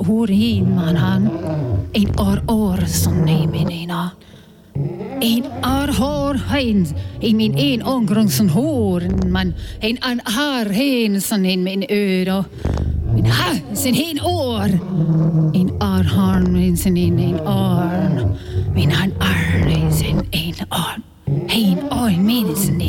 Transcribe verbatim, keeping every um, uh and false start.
hår hin man han. En ar ar som nej min ena. En ar har hen i min en omgång som hår man. En an har hen som in min öra. Min ha sin hen år. En ar har min sin in en arn. Min han ar sin en arn. Hen ar min sin